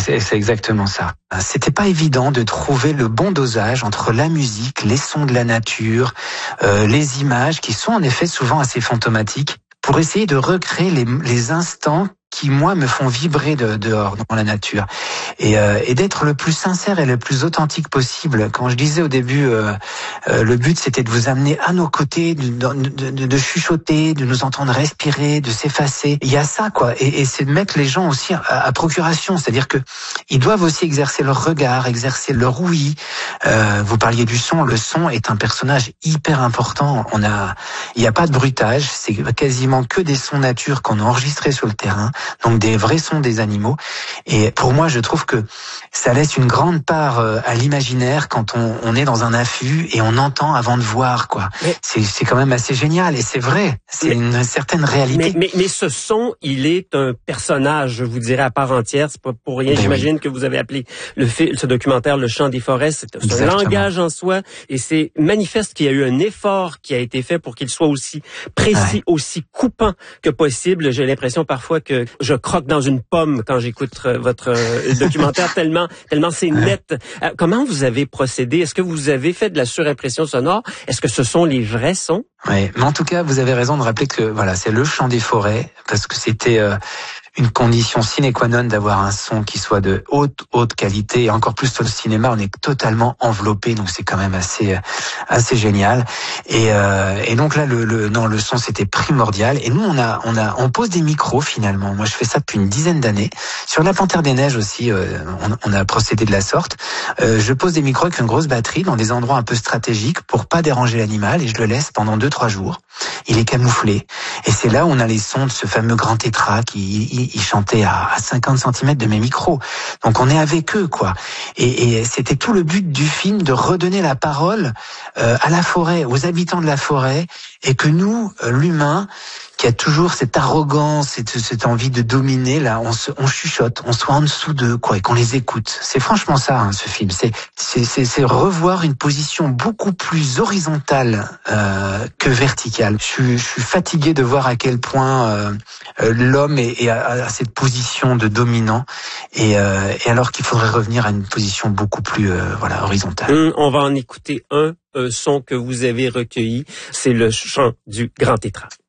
C'est exactement ça. C'était pas évident de trouver le bon dosage entre la musique, les sons de la nature, les images qui sont en effet souvent assez fantomatiques, pour essayer de recréer les instants qui, moi, me font vibrer dehors, dans la nature. Et d'être le plus sincère et le plus authentique possible. Quand je disais au début, le but, c'était de vous amener à nos côtés, de chuchoter, de nous entendre respirer, de s'effacer. Il y a ça, quoi. Et c'est de mettre les gens aussi à procuration. C'est-à-dire que ils doivent aussi exercer leur regard, exercer leur ouïe. Vous parliez du son. Le son est un personnage hyper important. Il n'y a pas de bruitage. C'est quasiment que des sons nature qu'on a enregistrés sur le terrain. Donc des vrais sons des animaux. Et pour moi, je trouve que ça laisse une grande part à l'imaginaire quand on est dans un affût et on entend avant de voir, quoi. C'est quand même assez génial et c'est vrai. C'est une certaine réalité. Mais ce son, il est un personnage, je vous dirais, à part entière. C'est pas pour rien, j'imagine, que vous avez appelé ce documentaire Le Chant des forêts. C'est un langage en soi et c'est manifeste qu'il y a eu un effort qui a été fait pour qu'il soit aussi précis, aussi coupant que possible. J'ai l'impression parfois que je croque dans une pomme quand j'écoute votre documentaire tellement c'est net. Comment vous avez procédé? Est-ce que vous avez fait de la surimpression sonore? Est-ce que ce sont les vrais sons? Oui, mais en tout cas, vous avez raison de rappeler que voilà, c'est le chant des forêts parce que c'était une condition sine qua non d'avoir un son qui soit de haute qualité et encore plus sur le cinéma, on est totalement enveloppé, donc c'est quand même assez génial. Et donc là, le son c'était primordial. Et nous, on pose des micros finalement. Moi, je fais ça depuis une dizaine d'années. Sur La Panthère des Neiges aussi, on a procédé de la sorte. Je pose des micros avec une grosse batterie dans des endroits un peu stratégiques pour pas déranger l'animal et je le laisse pendant 2-3 jours. Il est camouflé. Et c'est là où on a les sons de ce fameux grand tétra qui chantait à 50 cm de mes micros. Donc on est avec eux, quoi. Et c'était tout le but du film, de redonner la parole à la forêt, aux habitants de la forêt, et que nous, l'humain, qui a toujours cette arrogance et cette envie de dominer, là, on chuchote, on soit en dessous d'eux, quoi, et qu'on les écoute. C'est franchement ça, hein, ce film. C'est revoir une position beaucoup plus horizontale que verticale. Je suis fatigué de voir à quel point l'homme est à cette position de dominant, et alors qu'il faudrait revenir à une position beaucoup plus horizontale. On va en écouter un son que vous avez recueilli, c'est le chant du grand tétra.